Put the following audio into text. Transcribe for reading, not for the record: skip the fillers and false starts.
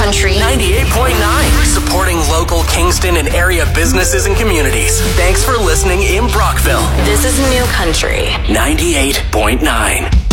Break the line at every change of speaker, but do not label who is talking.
Country
98.9, supporting local Kingston and area businesses and communities. Thanks for listening in Brockville.
This is New Country
98.9.